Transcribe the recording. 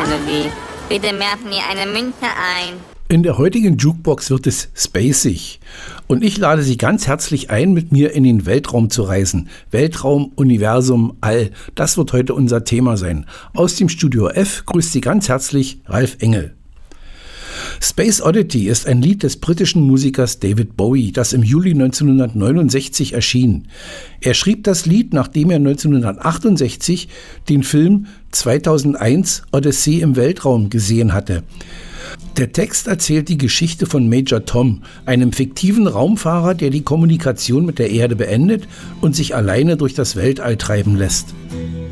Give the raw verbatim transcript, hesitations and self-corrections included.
Melodie. Bitte werfen Sie eine Münze ein. In der heutigen Jukebox wird es spacig. Und ich lade Sie ganz herzlich ein, mit mir in den Weltraum zu reisen. Weltraum, Universum, All. Das wird heute unser Thema sein. Aus dem Studio F grüßt Sie ganz herzlich Ralf Engel. Space Oddity ist ein Lied des britischen Musikers David Bowie, das im Juli neunzehnhundertneunundsechzig erschien. Er schrieb das Lied, nachdem er neunzehnhundertachtundsechzig den Film zweitausendeins Odyssee im Weltraum gesehen hatte. Der Text erzählt die Geschichte von Major Tom, einem fiktiven Raumfahrer, der die Kommunikation mit der Erde beendet und sich alleine durch das Weltall treiben lässt.